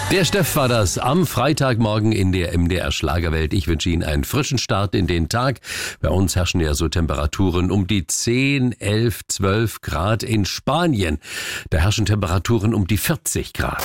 Der Steff war das am Freitagmorgen in der MDR Schlagerwelt. Ich wünsche Ihnen einen frischen Start in den Tag. Bei uns herrschen ja so Temperaturen um die 10, 11, 12 Grad. In Spanien, da herrschen Temperaturen um die 40 Grad.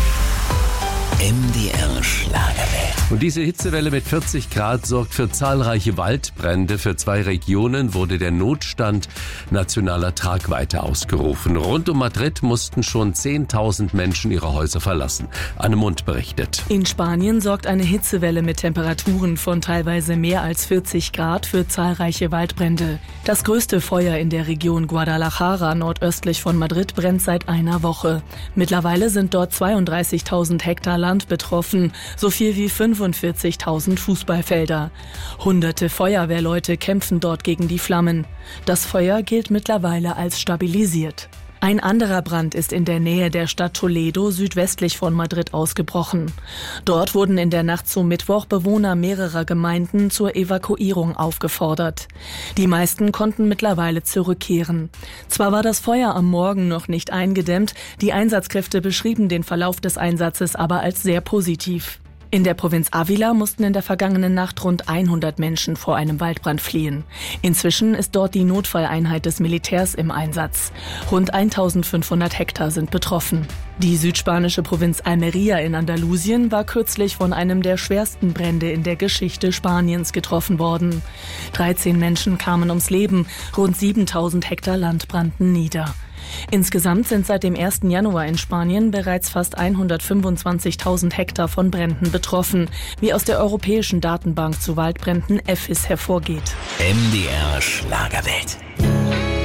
MDR Schlagerwelt. Und diese Hitzewelle mit 40 Grad sorgt für zahlreiche Waldbrände. Für 2 Regionen wurde der Notstand nationaler Tragweite ausgerufen. Rund um Madrid mussten schon 10.000 Menschen ihre Häuser verlassen. Anne Mund berichtet. In Spanien sorgt eine Hitzewelle mit Temperaturen von teilweise mehr als 40 Grad für zahlreiche Waldbrände. Das größte Feuer in der Region Guadalajara, nordöstlich von Madrid, brennt seit einer Woche. Mittlerweile sind dort 32.000 Hektar Land betroffen, so viel wie 45.000 Fußballfelder. Hunderte Feuerwehrleute kämpfen dort gegen die Flammen. Das Feuer gilt mittlerweile als stabilisiert. Ein anderer Brand ist in der Nähe der Stadt Toledo südwestlich von Madrid ausgebrochen. Dort wurden in der Nacht zum Mittwoch Bewohner mehrerer Gemeinden zur Evakuierung aufgefordert. Die meisten konnten mittlerweile zurückkehren. Zwar war das Feuer am Morgen noch nicht eingedämmt, die Einsatzkräfte beschrieben den Verlauf des Einsatzes aber als sehr positiv. In der Provinz Ávila mussten in der vergangenen Nacht rund 100 Menschen vor einem Waldbrand fliehen. Inzwischen ist dort die Notfalleinheit des Militärs im Einsatz. Rund 1.500 Hektar sind betroffen. Die südspanische Provinz Almería in Andalusien war kürzlich von einem der schwersten Brände in der Geschichte Spaniens getroffen worden. 13 Menschen kamen ums Leben, rund 7.000 Hektar Land brannten nieder. Insgesamt sind seit dem 1. Januar in Spanien bereits fast 125.000 Hektar von Bränden betroffen, wie aus der Europäischen Datenbank zu Waldbränden EFIS hervorgeht. MDR Schlagerwelt.